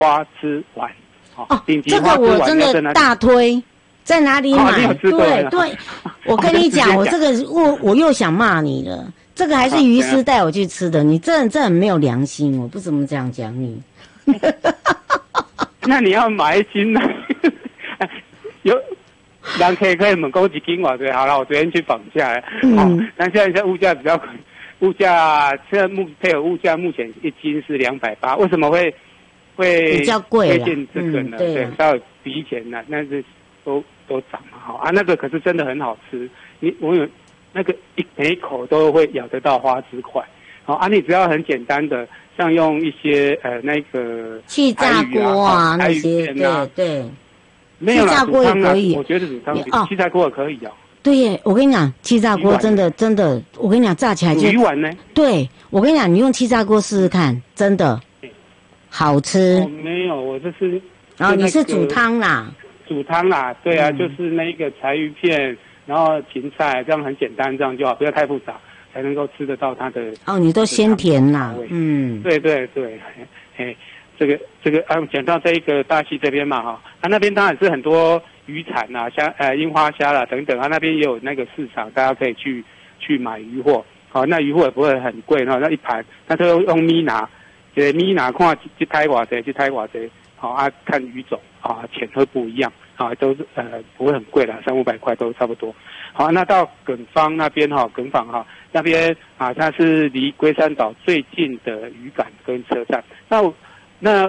花枝丸。 哦，这个我真的大推。在哪里买？对对，我跟你讲，我这个我又想骂你了。这个还是于师带我去吃的，你这很没有良心，我不怎么这样讲你。 那你要买一斤呢？有人可以问讲一斤多少？好了，我昨天去绑架了。那现在物价比较物价现在配合物价目前一斤是280，为什么会比较贵推荐这个呢？对，稍微比以前呢，那是都涨了哈啊，那个可是真的很好吃，我有那个每一口都会咬得到花枝块，好啊，你只要很简单的，像用一些那个气炸锅啊那些，对， 没有啦， 气炸锅也可以， 我觉得煮汤气炸锅也可以哦。 对耶，我跟你讲，气炸锅真的，我跟你讲，炸起来就鱼丸呢。对， 我跟你讲，你用气炸锅试试看，真的好吃。 没有，我这是。 然后你是煮汤啦。 煮汤啦，对啊，就是那个柴鱼片，然后芹菜，这样很简单，这样就好，不要太复杂，才能够吃得到它的。 哦，你都鲜甜啦， 对，这个讲到这一个大溪这边嘛哈，那边当然是很多渔产啦，樱花虾啦等等啊，那边也有那个市场，大家可以去买鱼货，好，那鱼货也不会很贵哈，那一盘，那就用米拿看去台偌济，去台偌济。好啊，看鱼种啊，浅喝不一样啊，都是不会很贵啦，300-500块都差不多。好，那到耿方那边耿坊那边啊，它是离龟山岛最近的渔港跟车站。那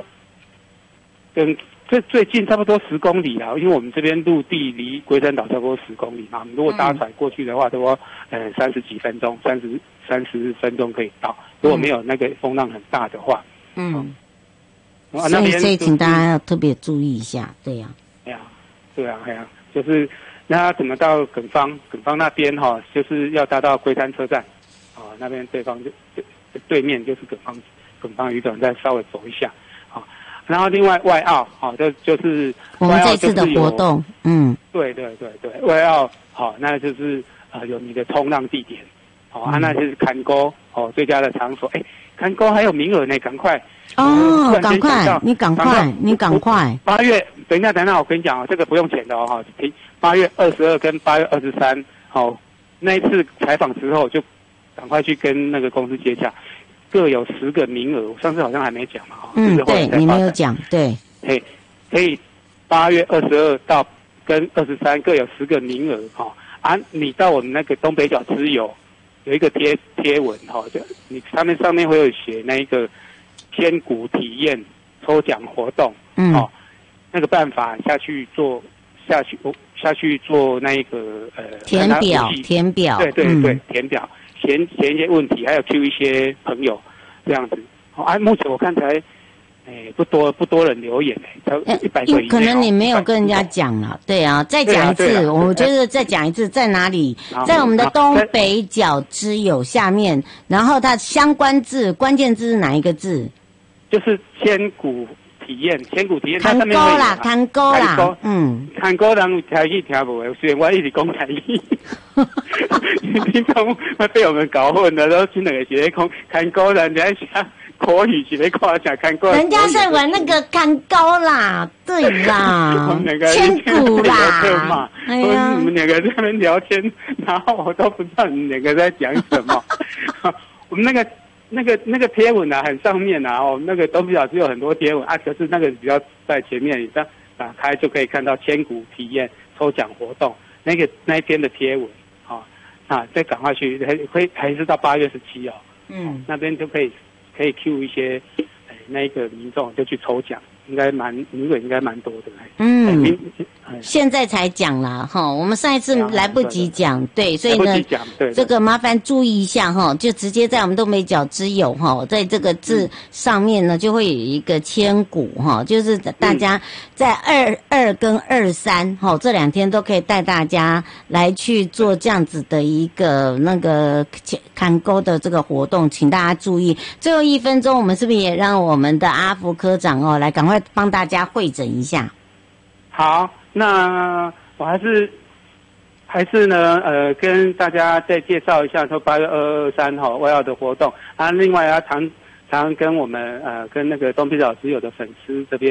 最近差不多10公里啦，因为我们这边陆地离龟山岛差不多10公里嘛，如果搭船过去的话，差不多30几分钟，30分钟可以到。如果没有那个风浪很大的话， 所以请大家要特别注意一下，对呀。 对啊，就是那怎么到耿方那边就是要搭到龟山车站，那边对方就对面就是耿方渔港，再稍微走一下，然后另外外澳，就是我们这次的活动， 对，外澳那就是有你的冲浪地点，那就是看沟最佳的场所，看沟还有名额呢，赶快。 赶快！你赶快 ！8月，等一下，我跟你讲这个不用钱的8月22跟8月23，那一次采访之后就赶快去跟那个公司接洽，各有10个名额。上次好像还没讲嘛， 对，你没有讲，对， 可以8月22到跟23各有10个名额，你到我们那个东北角之友有一个贴文就你上面会有写那一个。千古体验抽奖活动，那个办法下去做那一个填表， 对，填表，填一些问题，还有 Q 一些朋友这样子。目前我看才不多人留言才100个以内。 可能你没有跟人家讲了，对啊，再讲一次，我觉得再讲一次，在哪里？在我们的东北角之友下面，然后它相关字关键字是哪一个字？ 就是千古体验， 看沟啦，看沟啦， 看沟人有台语听不的，虽然我一直讲台语，听众会被我们搞混的，都听两个是在讲看沟人，人家口语是在夸奖看沟。 人家在玩那个看沟啦，对啦，千古啦， 哎呀，你们两个在那边聊天，然后我都不知道你们两个在讲什么。我们那个贴文很上面那个东北角只有很多贴文可是那个比较在前面，你这样打开就可以看到千古体验抽奖活动那一天的贴文再赶快去，还是到8月17那边就可以 Q 一些那个民众就去抽奖，名额应该蛮多的。 现在才讲啦我们上一次来不及讲，对，所以呢，这个麻烦注意一下就直接在我们东北角之友在这个字上面呢，就会有一个千古就是大家在22跟23这2天都可以带大家来去做这样子的一个那个看沟的这个活动，请大家注意。最后1分钟，我们是不是也让我们的阿福科长来赶快帮大家会诊一下？ 好，那我还是呢跟大家再介绍一下说8月23外澳的活动另外常跟我们跟那个东皮岛之友的粉丝这边